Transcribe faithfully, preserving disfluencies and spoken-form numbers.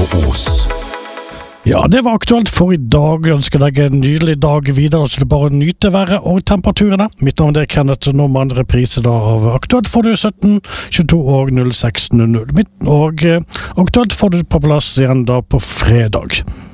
Os. Ja, det var aktuelt for i dag. Jeg ønsker deg en nydelig dag videre, så det bare nyte været og temperaturene. Mitt navn er Kenneth Normann, reprise da av Aktuelt får du sytten tjueto og null seks null null. Mitt, og eh, Aktuelt får du på plass igjen da på fredag.